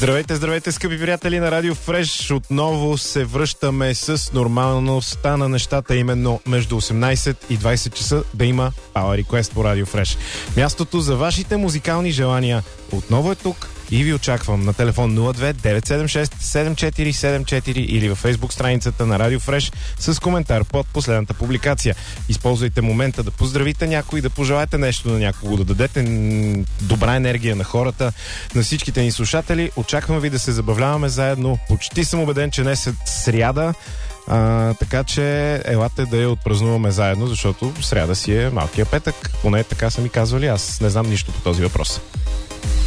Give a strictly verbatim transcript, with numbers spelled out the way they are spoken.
Здравейте, здравейте, скъпи приятели на Радио Фреш. Отново се връщаме с нормалността на нещата, именно между осемнайсет и двайсет часа да има Power Request по Радио Фреш. Мястото за вашите музикални желания отново е тук и ви очаквам на телефон нула две девет седем шест седем четири седем четири или във Фейсбук страницата на Радио Фреш с коментар под последната публикация. Използвайте момента да поздравите някой, да пожелаете нещо на някого, да дадете добра енергия на хората, на всичките ни слушатели. Очаквам ви да се забавляваме заедно. Почти съм убеден, че днес е сряда, а, така че елате да я отпразнуваме заедно, защото сряда си е малкия петък. Поне така са ми казвали, аз не знам нищо по този въпрос.